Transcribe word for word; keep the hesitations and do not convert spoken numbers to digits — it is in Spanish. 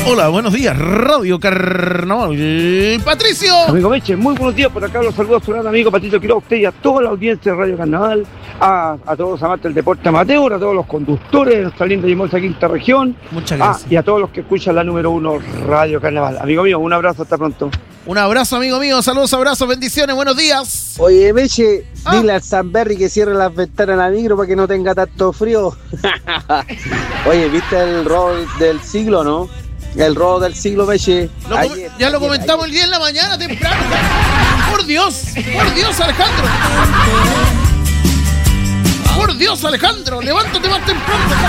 Hola, buenos días, Radio Carnaval. Patricio. Amigo Meche, muy buenos días. Por acá los saludos a su gran amigo Patricio Quiroga, a usted y a toda la audiencia de Radio Carnaval, a, a todos los amantes del deporte amateur, a todos los conductores de nuestra linda y hermosa quinta región. Muchas gracias. Ah, y a todos los que escuchan la número uno, Radio Carnaval. Amigo mío, un abrazo, hasta pronto. Un abrazo, amigo mío. Saludos, abrazos, bendiciones, buenos días. Oye, Meche, ah. dile al Sanberry que cierre las ventanas en la micro para que no tenga tanto frío. Oye, ¿viste el rol del siglo, no? El robo del siglo, Meche. Lo ayer, ya lo ayer, comentamos ayer. El día en la mañana, temprano. Por Dios, por Dios, Alejandro. Por Dios, Alejandro, levántate más temprano.